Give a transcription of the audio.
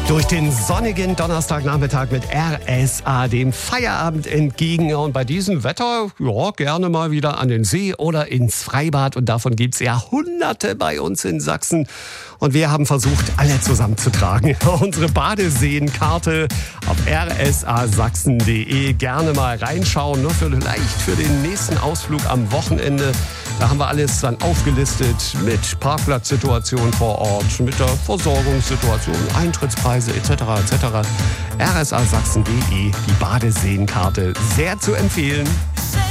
Durch den sonnigen Donnerstagnachmittag mit RSA, dem Feierabend entgegen. Und bei diesem Wetter, ja, gerne mal wieder an den See oder ins Freibad. Und davon gibt's ja Hunderte bei uns in Sachsen. Und wir haben versucht, alle zusammenzutragen. Unsere Badeseenkarte auf rsasachsen.de. Gerne mal reinschauen, nur vielleicht für den nächsten Ausflug am Wochenende. Da haben wir alles dann aufgelistet mit Parkplatzsituation vor Ort, mit der Versorgungssituation, Eintrittspreise etc. rsasachsen.de, die Badeseenkarte, sehr zu empfehlen.